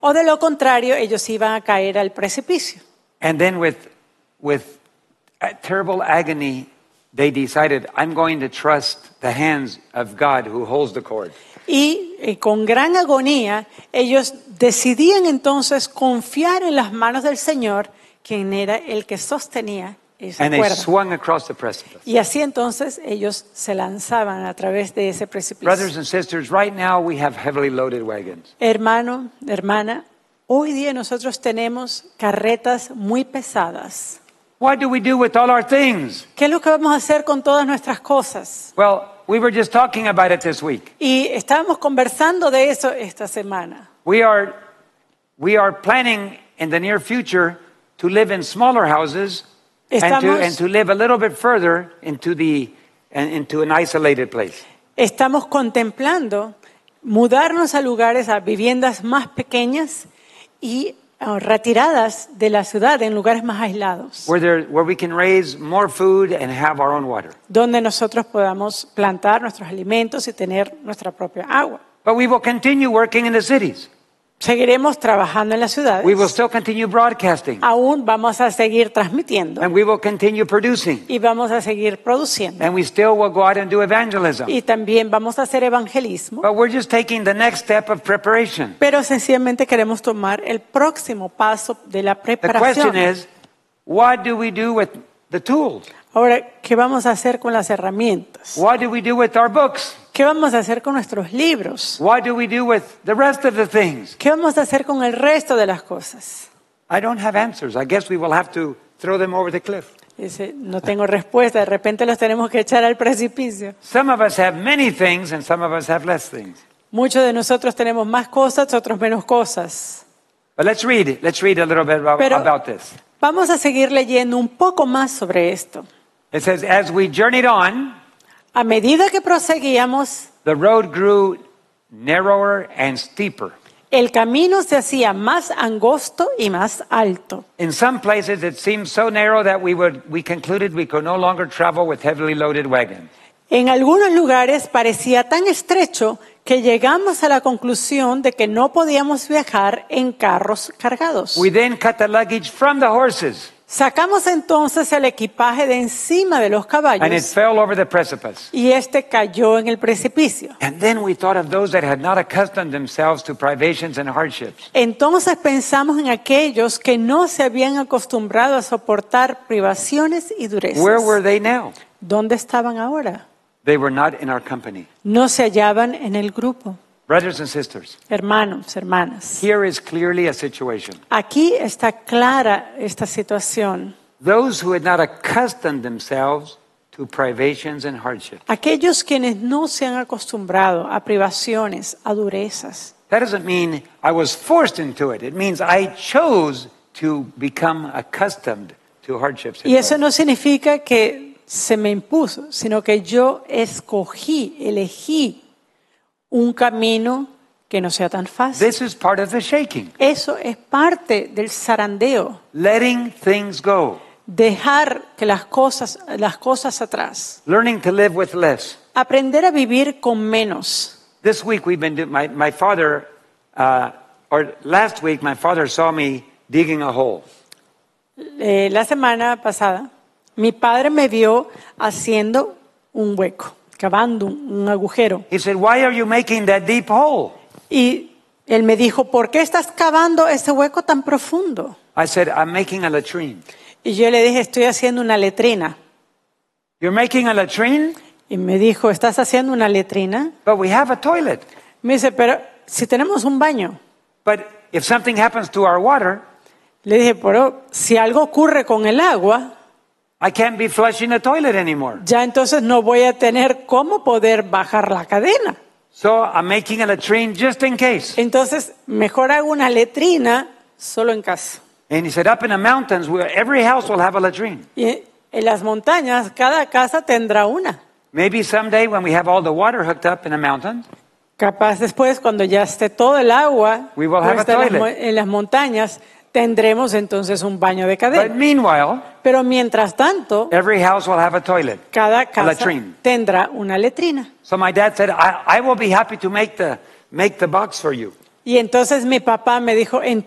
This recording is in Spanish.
O de lo contrario, ellos iban a caer al precipicio. And then with terrible agony, they decided, I'm going to trust the hands of God who holds the cord. Y con gran agonía, ellos decidían entonces confiar en las manos del Señor, quien era el que sostenía esa And they cuerda. swung across the precipice. Y así entonces ellos se lanzaban a través de ese precipicio. Brothers and sisters, right now we have heavily loaded wagons. Hermano, hermana, hoy día nosotros tenemos carretas muy pesadas. What do we do with all our things? ¿Qué es lo que vamos a hacer con todas nuestras cosas? Well, we were just talking about it this week. Y estábamos conversando de eso esta semana. We are planning in the near future to live in smaller houses and to live a little bit further into an isolated place. Estamos contemplando mudarnos a lugares, a viviendas más pequeñas y retiradas de la ciudad, en lugares más aislados, Where we can raise more food and have our own water. donde nosotros podamos plantar nuestros alimentos y tener nuestra propia agua. But we will continue working in the cities. Seguiremos trabajando en las ciudades. We will still continue broadcasting. Aún vamos a seguir transmitiendo And we will continue producing. y vamos a seguir produciendo. And we still will go out and do evangelism. Y también vamos a hacer evangelismo. But we're just taking the next step of preparation. Pero sencillamente queremos tomar el próximo paso de la The preparación. question is, what do we do with the tools? Ahora, ¿qué vamos a hacer con las herramientas? What do we do with our books? ¿Qué vamos a hacer con nuestros libros? What do we do with the rest of the things? ¿Qué vamos a hacer con el resto de las cosas? I don't have answers. I guess we will have to throw them over the cliff. Dice, no tengo respuesta, de repente los tenemos que echar al precipicio. Some of us have many things and some of us have less things. Muchos de nosotros tenemos más cosas, otros menos cosas. But let's read a little bit Pero- about this. Vamos a seguir leyendo un poco más sobre esto. It says, as we journeyed on, A medida que proseguíamos, the road grew narrower and steeper. el camino se hacía más angosto y más alto. In some places, it seemed so narrow that we concluded we could no longer travel with heavily loaded wagons. En algunos lugares parecía tan estrecho que llegamos a la conclusión de que no podíamos viajar en carros cargados. We then cut the luggage from the horses, Sacamos entonces el equipaje de encima de los and it caballos fell over the precipice. y este cayó en el precipicio. And then we thought of those that had not accustomed themselves to privations and hardships. Entonces pensamos en aquellos que no se habían acostumbrado a soportar privaciones y durezas. Where were they now? ¿Dónde estaban ahora? They were not in our company. No se hallaban en el grupo. Brothers and sisters, Hermanos, hermanas, here is clearly a situation. aquí está clara esta situación. Those who had not accustomed themselves to privations and hardships. Aquellos quienes no se han acostumbrado a privaciones, a durezas. That doesn't mean I was forced into it. It means I chose to become accustomed to hardships. Y eso no significa que se me impuso, sino que yo elegí un camino que no sea tan fácil. This is part of the shaking. Eso es parte del zarandeo, Letting things go. dejar que las cosas atrás, Learning to live with less. aprender a vivir con menos. This week we've been doing, my father, or last week my father saw me digging a hole. La semana pasada, mi padre me vio haciendo un hueco, cavando un agujero. He said, why are you making that deep hole? Y él me dijo, ¿por qué estás cavando ese hueco tan profundo? I said, I'm making a latrine. Y yo le dije, estoy haciendo una letrina. You're making a latrine? Y me dijo, ¿estás haciendo una letrina? But we have a toilet. Me dice, pero si tenemos un baño. But if something happens to our water, Le dije, pero si algo ocurre con el agua, I can't be flushing the toilet anymore. ya entonces no voy a tener cómo poder bajar la cadena. So I'm making a latrine just in case. Entonces, mejor hago una letrina solo en casa. And he said, up in the mountains, every house will have a latrine. Y en las montañas, cada casa tendrá una. Maybe someday when we have all the water hooked up in the mountains, Capaz después, cuando ya esté todo el agua We will have puesta a en las toilet. en las montañas, tendremos entonces un baño de but cadena. meanwhile, Pero mientras tanto, every house will have a toilet. cada casa latrine. tendrá una letrina. So my dad said, I will be happy to make the box for you. Y entonces mi papá me dijo,